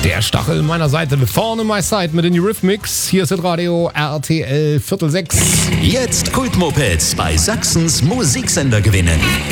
Der Stachel meiner Seite, vorne my side mit den Eurythmics. Hier ist das Radio RTL 5:45. Jetzt Kultmopeds bei Sachsens Musiksender gewinnen.